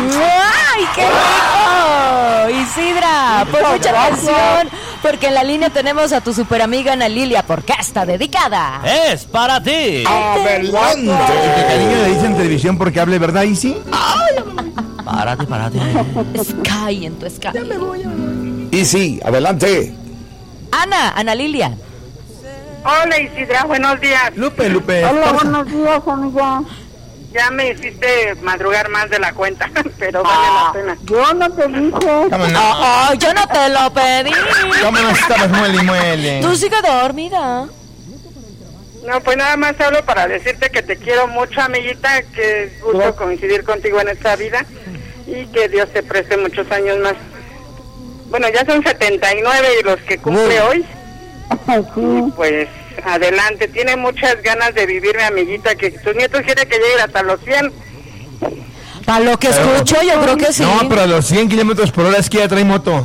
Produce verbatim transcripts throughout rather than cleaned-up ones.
¡Ay, qué rico! Isidra, pues mucha atención, porque en la línea tenemos a tu super amiga Ana Lilia, porque está dedicada. Es para ti. ¡Adelante! ¿Qué cariño le dice en televisión porque hable verdad, Isi? Párate, párate. Sky en tu Sky. Ya me voy, ya me voy. Isi, adelante. Ana, Ana Lilia. Hola Isidra, buenos días. Lupe, Lupe. Hola, buenos días, amiga. Ya me hiciste madrugar más de la cuenta, pero vale Ah, la pena. yo no te dije. Vámonos. Oh, oh, yo no te lo pedí. Vámonos, estabas muele y muele. Tú sigue dormida. No, pues nada más hablo para decirte que te quiero mucho, amiguita, que es gusto coincidir contigo en esta vida y que Dios te preste muchos años más. Bueno, ya son setenta y nueve y los que cumple hoy. Sí. Pues adelante, tiene muchas ganas de vivir, mi amiguita, que tus nietos quieren que llegue hasta los cien. Para lo que escucho, yo creo que sí. No, pero a los cien kilómetros por hora es que ya trae moto.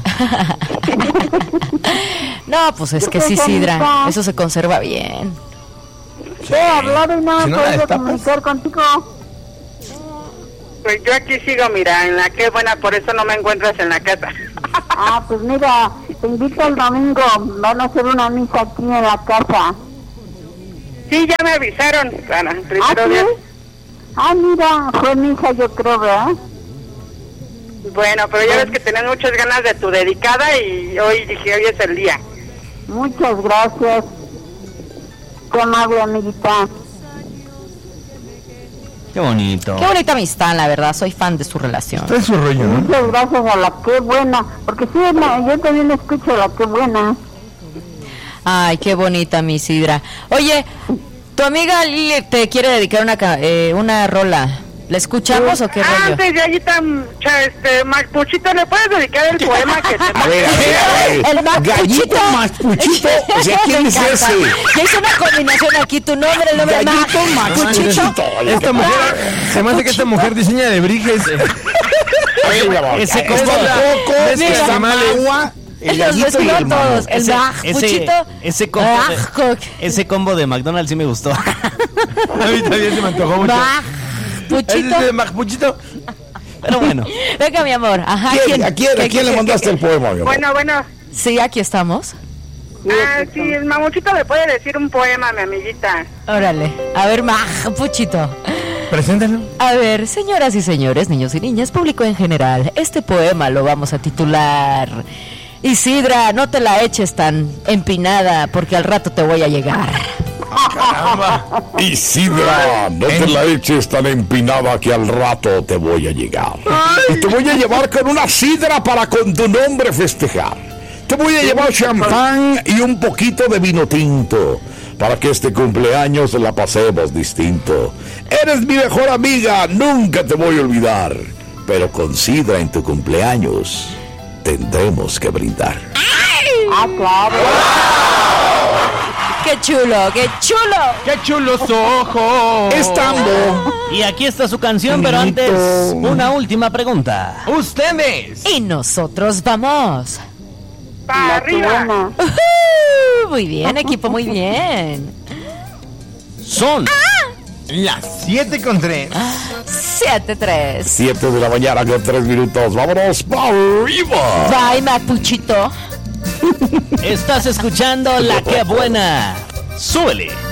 No, pues es que sí, Sidra, eso se conserva bien. He hablado y no Si me no he la podido destapas. comunicar contigo. Pues yo aquí sigo, mira, en la que es buena, por eso no me encuentras en la casa. Ah, pues mira, te invito el domingo. Van a hacer una misa aquí en la casa. Sí, ya me avisaron, Ana, ¿Ah, primero sí? Dios. Ah, mira, fue misa, yo creo, ¿verdad? Bueno, pero ya ves que tenés muchas ganas de tu dedicada y hoy dije, hoy es el día. Muchas gracias. Qué amable, amiguita. Qué bonito. Qué bonita amistad, la verdad, soy fan de su relación. Trae su rollo, ¿no? Muchas gracias a la Qué Buena. Porque sí, no, yo también escucho a la Qué Buena. Ay, qué bonita mi Sidra. Oye, tu amiga Lili te quiere dedicar una ca- eh, una rola. ¿La escuchamos o qué rollo? Antes de ahí tan, cha, este, Macpuchito, ¿le puedes dedicar el poema que te... A ver, a ver, a ver. El Macpuchito. Gallito Macpuchito. O sea, ¿quién Me es encanta. ese? Ya hice una combinación aquí, tu nombre, el nombre Gallito Macpuchito. Macpuchito. Esta mujer, se me hace que esta mujer diseña de briges. Ese Coco, combo, coco, Mira. agua, el Los gallito y mezcló el todos. mango. El ese, Macpuchito. ese combo de, Macpuchito. ese combo de McDonald's sí me gustó. A mí también se me antojó mucho. ¿Es Macpuchito. de Macpuchito? Pero bueno. Venga, mi amor. Ajá, ¿Quién, ¿A quién, a quién le mandaste el poema, mi amor? Bueno, bueno. Sí, aquí estamos. Ah, sí, el Mamuchito le puede decir un poema, mi amiguita. Órale. A ver, Macpuchito. Preséntalo. A ver, señoras y señores, niños y niñas, público en general, este poema lo vamos a titular Isidra, no te la eches tan empinada porque al rato te voy a llegar. Caramba. Isidra, no te la eches tan empinada que al rato te voy a llegar. Y te voy a llevar con una sidra para con tu nombre festejar. Te voy a llevar champán y un poquito de vino tinto para que este cumpleaños la pasemos distinto. Eres mi mejor amiga, nunca te voy a olvidar. Pero con sidra en tu cumpleaños tendremos que brindar. Ah, claro. ¡Qué chulo, qué chulo! ¡Qué chulos ojos! Es tambo. Y aquí está su canción, pero Bonito. antes, una última pregunta. ¡Ustedes! Y nosotros vamos. ¡Para La Qué arriba! Buena. Ujú, muy bien, equipo, muy bien. Son Las siete con tres. siete tres. siete de la mañana con tres minutos. Vámonos para arriba. Bye, Macpuchito. Estás escuchando La Que Buena. Súbele.